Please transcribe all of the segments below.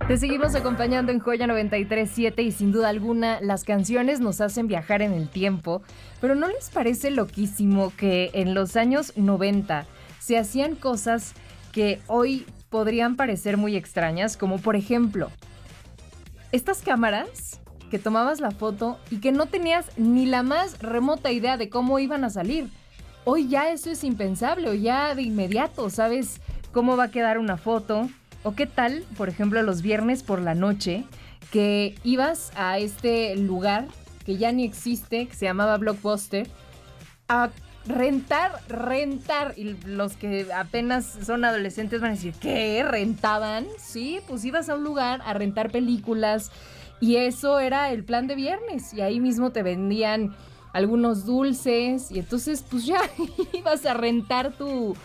Te seguimos acompañando en Joya 93.7 y sin duda alguna las canciones nos hacen viajar en el tiempo, pero ¿no les parece loquísimo que en los años 90 se hacían cosas que hoy podrían parecer muy extrañas? Como por ejemplo, estas cámaras que tomabas la foto y que no tenías ni la más remota idea de cómo iban a salir. Hoy ya eso es impensable, o ya de inmediato sabes cómo va a quedar una foto. ¿O qué tal, por ejemplo, los viernes por la noche, que ibas a este lugar que ya ni existe, que se llamaba Blockbuster, a rentar? Y los que apenas son adolescentes van a decir, ¿qué? ¿Rentaban? Sí, pues ibas a un lugar a rentar películas y eso era el plan de viernes. Y ahí mismo te vendían algunos dulces y entonces pues ya ibas a rentar tu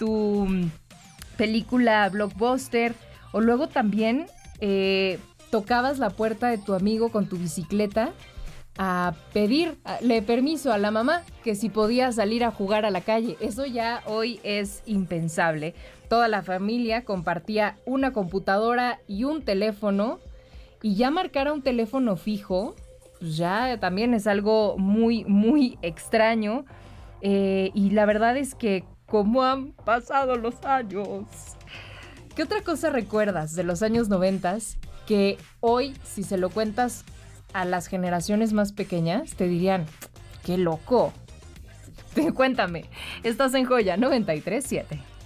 película Blockbuster. O luego también tocabas la puerta de tu amigo con tu bicicleta a pedirle permiso a la mamá que si podía salir a jugar a la calle. Eso ya hoy es impensable. Toda la familia compartía una computadora y un teléfono, y ya marcar a un teléfono fijo pues ya también es algo muy, muy extraño. Y la verdad es que cómo han pasado los años. ¿Qué otra cosa recuerdas de los años 90 que hoy, si se lo cuentas a las generaciones más pequeñas, te dirían, ¡qué loco! Cuéntame, estás en Joya 93.7.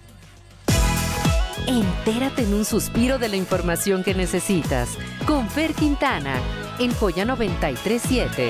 Entérate en un suspiro de la información que necesitas. Con Fer Quintana, en Joya 93.7.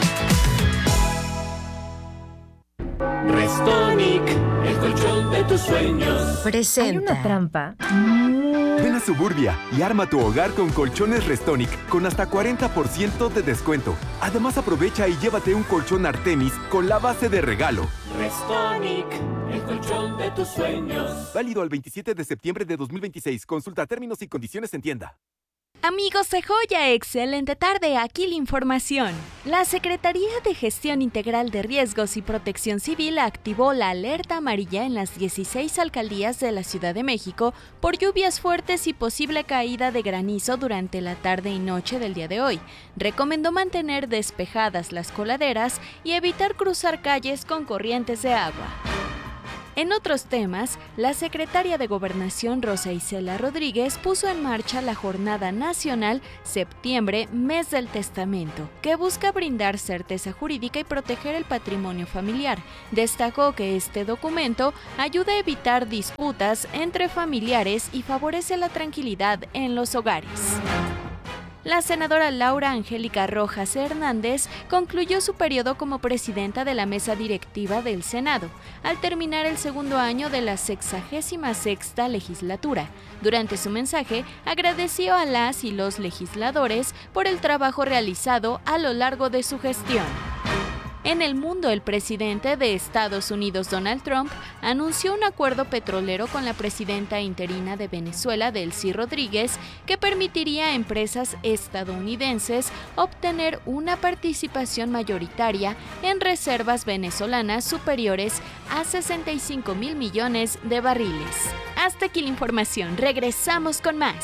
Restonic, el colchón de tus sueños. Presenta. Hay una trampa. Ven a Suburbia y arma tu hogar con colchones Restonic con hasta 40% de descuento. Además, aprovecha y llévate un colchón Artemis con la base de regalo. Restonic, el colchón de tus sueños. Válido al 27 de septiembre de 2026. Consulta términos y condiciones en tienda. Amigos de Joya, excelente tarde, aquí la información. La Secretaría de Gestión Integral de Riesgos y Protección Civil activó la alerta amarilla en las 16 alcaldías de la Ciudad de México por lluvias fuertes y posible caída de granizo durante la tarde y noche del día de hoy. Recomendó mantener despejadas las coladeras y evitar cruzar calles con corrientes de agua. En otros temas, la secretaria de Gobernación Rosa Isela Rodríguez puso en marcha la Jornada Nacional Septiembre, Mes del Testamento, que busca brindar certeza jurídica y proteger el patrimonio familiar. Destacó que este documento ayuda a evitar disputas entre familiares y favorece la tranquilidad en los hogares. La senadora Laura Angélica Rojas Hernández concluyó su periodo como presidenta de la mesa directiva del Senado, al terminar el segundo año de la 66ª legislatura. Durante su mensaje, agradeció a las y los legisladores por el trabajo realizado a lo largo de su gestión. En el mundo, el presidente de Estados Unidos, Donald Trump, anunció un acuerdo petrolero con la presidenta interina de Venezuela, Delcy Rodríguez, que permitiría a empresas estadounidenses obtener una participación mayoritaria en reservas venezolanas superiores a 65,000 millones de barriles. Hasta aquí la información, regresamos con más.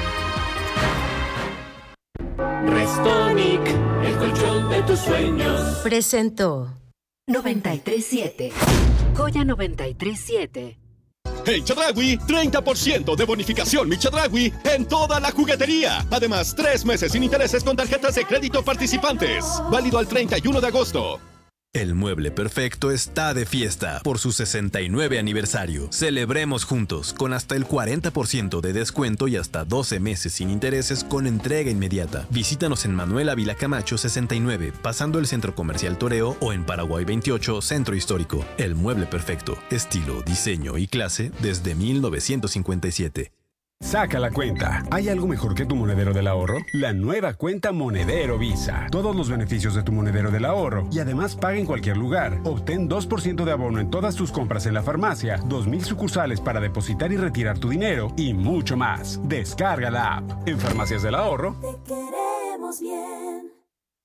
Restonic, el colchón de tus sueños. Presentó 93.7. Joya 93.7. En Chedraui, 30% de bonificación Mi Chedraui en toda la juguetería. Además, 3 meses sin intereses con tarjetas de crédito participantes. Válido al 31 de agosto. El Mueble Perfecto está de fiesta por su 69 aniversario. Celebremos juntos con hasta el 40% de descuento y hasta 12 meses sin intereses con entrega inmediata. Visítanos en Manuel Ávila Camacho 69, pasando el Centro Comercial Toreo, o en Paraguay 28, Centro Histórico. El Mueble Perfecto, estilo, diseño y clase desde 1957. Saca la cuenta. ¿Hay algo mejor que tu monedero del ahorro? La nueva cuenta Monedero Visa. Todos los beneficios de tu monedero del ahorro y además paga en cualquier lugar. Obtén 2% de abono en todas tus compras en la farmacia, 2,000 sucursales para depositar y retirar tu dinero y mucho más. Descarga la app. En Farmacias del Ahorro. Te queremos bien.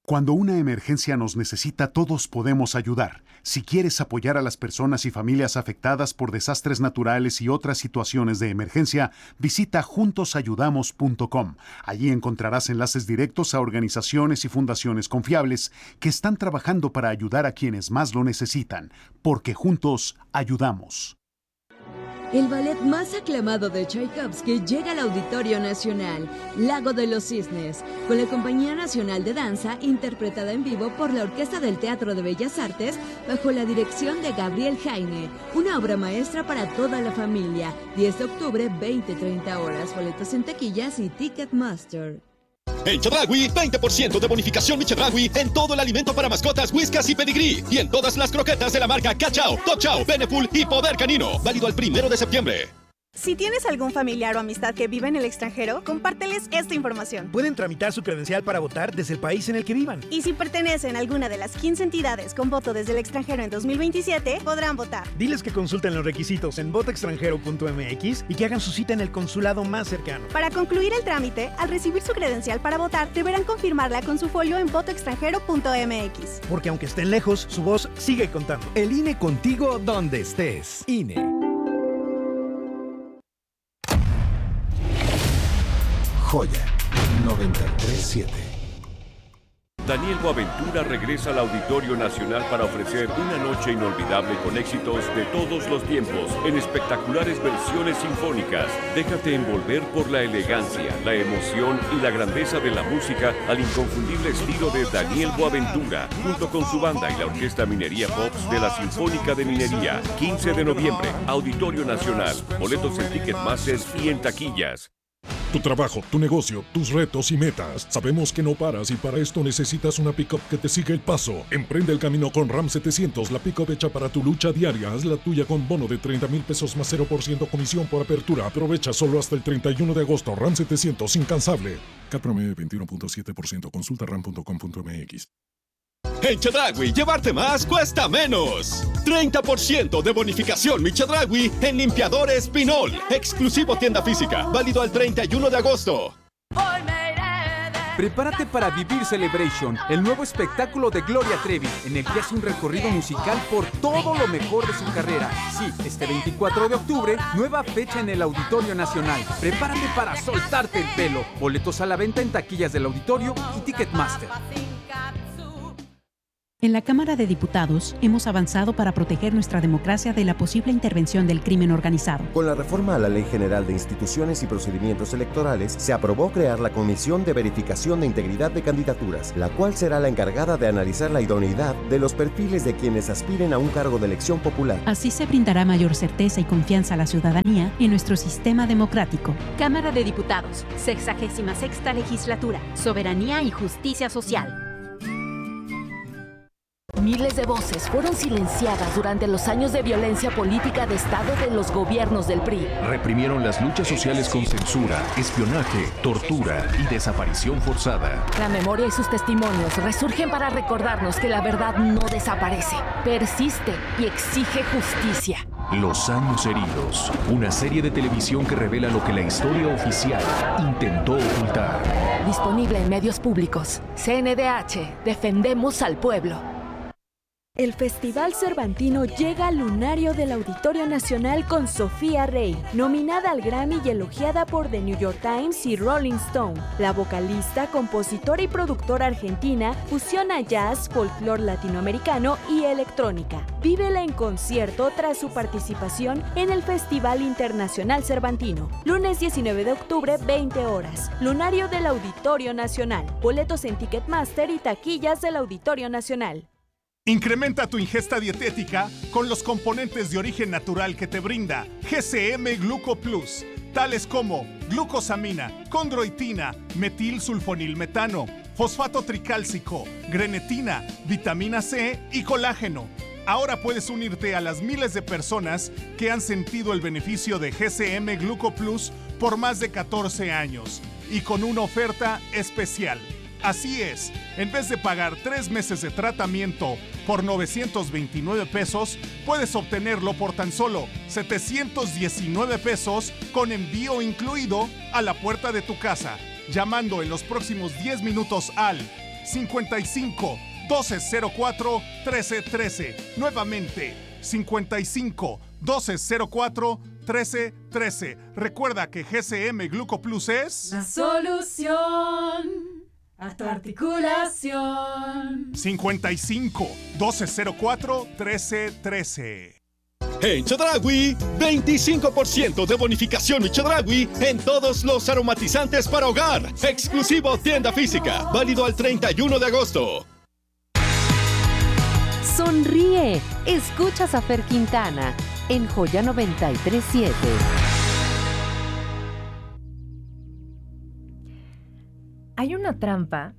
Cuando una emergencia nos necesita, todos podemos ayudar. Si quieres apoyar a las personas y familias afectadas por desastres naturales y otras situaciones de emergencia, visita juntosayudamos.com. Allí encontrarás enlaces directos a organizaciones y fundaciones confiables que están trabajando para ayudar a quienes más lo necesitan, porque juntos ayudamos. El ballet más aclamado de Tchaikovsky llega al Auditorio Nacional, Lago de los Cisnes, con la Compañía Nacional de Danza, interpretada en vivo por la Orquesta del Teatro de Bellas Artes, bajo la dirección de Gabriel Jaime. Una obra maestra para toda la familia. 10 de octubre, 20-30 horas. Boletos en taquillas y Ticketmaster. En Chedraui, 20% de bonificación mi Chedraui en todo el alimento para mascotas, Whiskas y Pedigree. Y en todas las croquetas de la marca Cachao, Top Chow, Beneful y Poder Canino. Válido al 1 de septiembre. Si tienes algún familiar o amistad que vive en el extranjero, compárteles esta información. Pueden tramitar su credencial para votar desde el país en el que vivan. Y si pertenecen a alguna de las 15 entidades con voto desde el extranjero en 2027, podrán votar. Diles que consulten los requisitos en votoextranjero.mx y que hagan su cita en el consulado más cercano. Para concluir el trámite, al recibir su credencial para votar, deberán confirmarla con su folio en votoextranjero.mx. Porque aunque estén lejos, su voz sigue contando. El INE contigo donde estés. INE. Joya 93.7. Daniel Boaventura regresa al Auditorio Nacional para ofrecer una noche inolvidable con éxitos de todos los tiempos en espectaculares versiones sinfónicas. Déjate envolver por la elegancia, la emoción y la grandeza de la música al inconfundible estilo de Daniel Boaventura, junto con su banda y la Orquesta Minería Pops de la Sinfónica de Minería. 15 de noviembre, Auditorio Nacional. Boletos en Ticketmaster y en taquillas. Tu trabajo, tu negocio, tus retos y metas. Sabemos que no paras y para esto necesitas una pick-up que te siga el paso. Emprende el camino con Ram 700, la pick-up hecha para tu lucha diaria. Haz la tuya con bono de 30,000 pesos más 0% comisión por apertura. Aprovecha solo hasta el 31 de agosto. Ram 700, incansable. CAT promedio 21.7%. Consulta ram.com.mx. En Chedraui, llevarte más cuesta menos. 30% de bonificación mi Chedraui en limpiadores Pinol. Exclusivo tienda física. Válido al 31 de agosto. Prepárate para vivir Celebration, el nuevo espectáculo de Gloria Trevi, en el que hace un recorrido musical por todo lo mejor de su carrera. Sí, este 24 de octubre, nueva fecha en el Auditorio Nacional. Prepárate para soltarte el pelo. Boletos a la venta en taquillas del Auditorio y Ticketmaster. En la Cámara de Diputados hemos avanzado para proteger nuestra democracia de la posible intervención del crimen organizado. Con la reforma a la Ley General de Instituciones y Procedimientos Electorales, se aprobó crear la Comisión de Verificación de Integridad de Candidaturas, la cual será la encargada de analizar la idoneidad de los perfiles de quienes aspiren a un cargo de elección popular. Así se brindará mayor certeza y confianza a la ciudadanía en nuestro sistema democrático. Cámara de Diputados, 66ª Legislatura, Soberanía y Justicia Social. Miles de voces fueron silenciadas durante los años de violencia política de Estado de los gobiernos del PRI. Reprimieron las luchas sociales con censura, espionaje, tortura y desaparición forzada. La memoria y sus testimonios resurgen para recordarnos que la verdad no desaparece, persiste y exige justicia. Los años heridos, una serie de televisión que revela lo que la historia oficial intentó ocultar. Disponible en medios públicos. CNDH, defendemos al pueblo. El Festival Cervantino llega al lunario del Auditorio Nacional con Sofía Rey, nominada al Grammy y elogiada por The New York Times y Rolling Stone. La vocalista, compositora y productora argentina fusiona jazz, folclore latinoamericano y electrónica. Vívela en concierto tras su participación en el Festival Internacional Cervantino. Lunes 19 de octubre, 20 horas. Lunario del Auditorio Nacional. Boletos en Ticketmaster y taquillas del Auditorio Nacional. Incrementa tu ingesta dietética con los componentes de origen natural que te brinda GCM Gluco Plus, tales como glucosamina, condroitina, metilsulfonilmetano, fosfato tricálcico, grenetina, vitamina C y colágeno. Ahora puedes unirte a las miles de personas que han sentido el beneficio de GCM Gluco Plus por más de 14 años y con una oferta especial. Así es, en vez de pagar 3 meses de tratamiento por 929 pesos, puedes obtenerlo por tan solo 719 pesos con envío incluido a la puerta de tu casa, llamando en los próximos 10 minutos al 55 1204 1313. Nuevamente, 55 1204 1313. Recuerda que GCM Gluco Plus es la solución a tu articulación. 55 1204 1313. En Chedraui, 25% de bonificación Chedraui en todos los aromatizantes para hogar. Exclusivo tienda física. Válido al 31 de agosto. Sonríe. Escuchas a Fer Quintana en Joya 93.7. Hay una trampa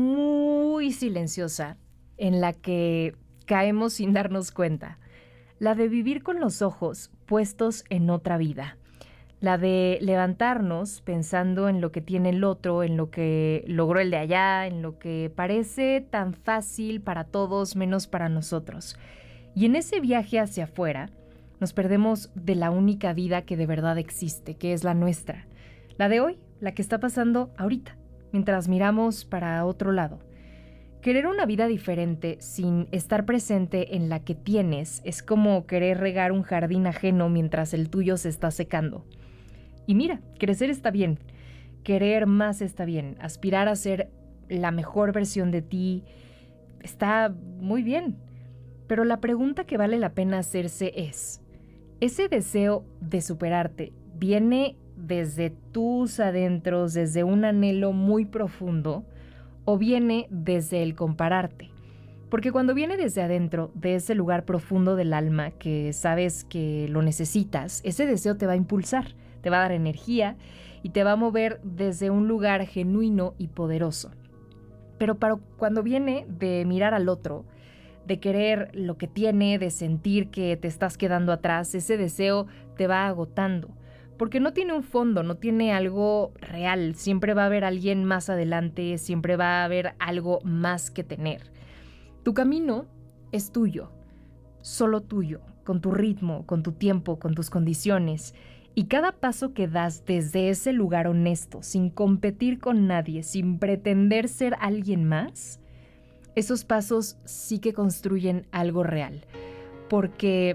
muy silenciosa en la que caemos sin darnos cuenta. La de vivir con los ojos puestos en otra vida. La de levantarnos pensando en lo que tiene el otro, en lo que logró el de allá, en lo que parece tan fácil para todos menos para nosotros. Y en ese viaje hacia afuera nos perdemos de la única vida que de verdad existe, que es la nuestra. La de hoy, la que está pasando ahorita, mientras miramos para otro lado. Querer una vida diferente sin estar presente en la que tienes es como querer regar un jardín ajeno mientras el tuyo se está secando. Y mira, crecer está bien, querer más está bien, aspirar a ser la mejor versión de ti está muy bien. Pero la pregunta que vale la pena hacerse es, ¿ese deseo de superarte viene desde tus adentros, desde un anhelo muy profundo, o viene desde el compararte? Porque cuando viene desde adentro, de ese lugar profundo del alma que sabes que lo necesitas, ese deseo te va a impulsar, te va a dar energía y te va a mover desde un lugar genuino y poderoso. Pero cuando viene de mirar al otro, de querer lo que tiene, de sentir que te estás quedando atrás, ese deseo te va agotando. Porque no tiene un fondo, no tiene algo real. Siempre va a haber alguien más adelante, siempre va a haber algo más que tener. Tu camino es tuyo, solo tuyo, con tu ritmo, con tu tiempo, con tus condiciones. Y cada paso que das desde ese lugar honesto, sin competir con nadie, sin pretender ser alguien más, esos pasos sí que construyen algo real. Porque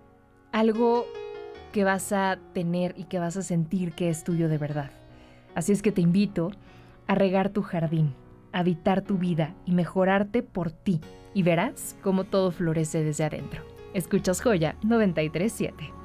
algo que vas a tener y que vas a sentir que es tuyo de verdad. Así es que te invito a regar tu jardín, a habitar tu vida y mejorarte por ti. Y verás cómo todo florece desde adentro. Escuchas Joya 93.7.